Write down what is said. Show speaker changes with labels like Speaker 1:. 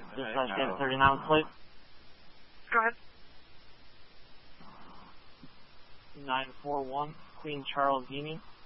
Speaker 1: Just 39 plate.
Speaker 2: Go ahead.
Speaker 1: 941, Queen Charles Guinea.